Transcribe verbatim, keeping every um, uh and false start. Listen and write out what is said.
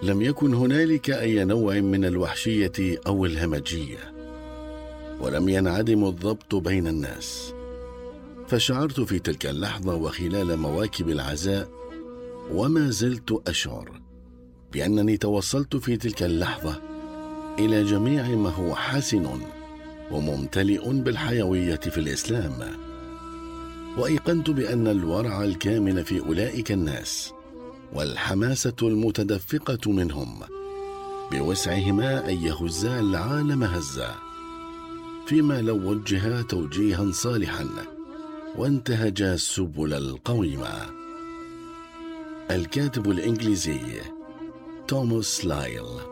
لم يكن هنالك أي نوع من الوحشية أو الهمجية، ولم ينعدم الضبط بين الناس. فشعرت في تلك اللحظة وخلال مواكب العزاء، وما زلت أشعر، بأنني توصلت في تلك اللحظة إلى جميع ما هو حسن وممتلئ بالحيوية في الإسلام. وأيقنت بأن الورع الكامن في أولئك الناس والحماسة المتدفقة منهم بوسعهما أن يهزا العالم هزا، فيما لو وجها توجيها صالحا وانتهجا السبل القويمة. الكاتب الإنجليزي توماس لايل.